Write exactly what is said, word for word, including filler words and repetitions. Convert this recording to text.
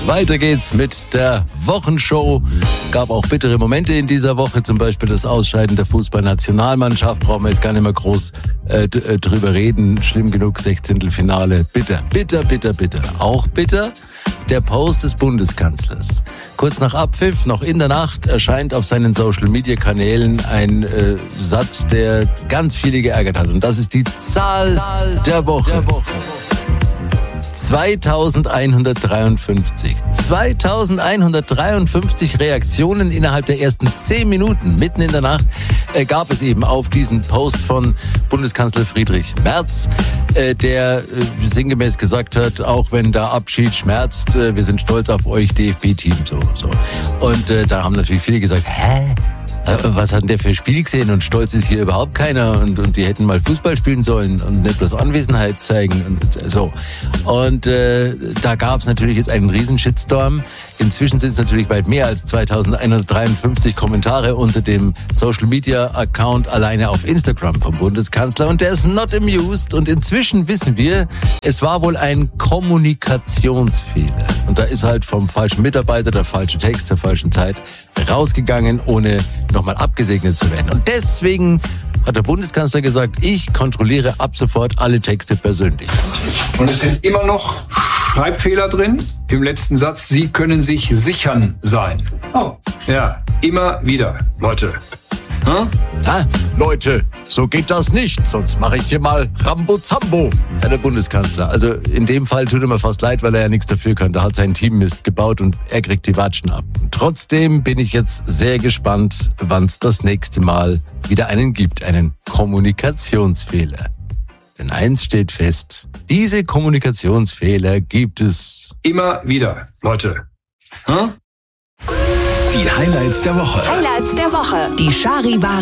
Weiter geht's mit der Wochenshow. Gab auch bittere Momente in dieser Woche, zum Beispiel das Ausscheiden der Fußballnationalmannschaft. Brauchen wir jetzt gar nicht mehr groß äh, d- äh, drüber reden. Schlimm genug, Sechzehntelfinale. Bitter, bitter, bitter, bitter. Auch bitter der Post des Bundeskanzlers. Kurz nach Abpfiff, noch in der Nacht, erscheint auf seinen Social-Media-Kanälen ein äh, Satz, der ganz viele geärgert hat. Und das ist die Zahl, Zahl der Woche. Der Woche. zweitausendeinhundertdreiundfünfzig. zweitausendeinhundertdreiundfünfzig Reaktionen innerhalb der ersten zehn Minuten, mitten in der Nacht, äh, gab es eben auf diesen Post von Bundeskanzler Friedrich Merz, äh, der äh, sinngemäß gesagt hat, auch wenn der Abschied schmerzt, äh, wir sind stolz auf euch, D F B-Team. So, so. Und äh, da haben natürlich viele gesagt, hä? Was hat denn der für ein Spiel gesehen? Und stolz ist hier überhaupt keiner. Und, und die hätten mal Fußball spielen sollen und nicht bloß Anwesenheit zeigen. Und so. Und äh, da gab es natürlich jetzt einen riesen Shitstorm. Inzwischen sind es natürlich weit mehr als zweitausendeinhundertdreiundfünfzig Kommentare unter dem Social-Media-Account alleine auf Instagram vom Bundeskanzler. Und der ist not amused. Und inzwischen wissen wir, es war wohl ein Kommunikationsfehler. Und da ist halt vom falschen Mitarbeiter der falsche Text zur falschen Zeit rausgegangen, ohne nochmal abgesegnet zu werden. Und deswegen hat der Bundeskanzler gesagt, ich kontrolliere ab sofort alle Texte persönlich. Und es sind immer noch Schreibfehler drin. Im letzten Satz, Sie können sich sichern sein. Oh. Ja, immer wieder, Leute. Hm? Ah, Leute, so geht das nicht. Sonst mache ich hier mal Rambo-Zambo, Herr der Bundeskanzler. Also in dem Fall tut er mir fast leid, weil er ja nichts dafür kann. Da hat sein Team Mist gebaut und er kriegt die Watschen ab. Trotzdem bin ich jetzt sehr gespannt, wann es das nächste Mal wieder einen gibt, einen Kommunikationsfehler. Denn eins steht fest, diese Kommunikationsfehler gibt es immer wieder, Leute. Hm? Die Highlights der Woche. Highlights der Woche. Die Charivari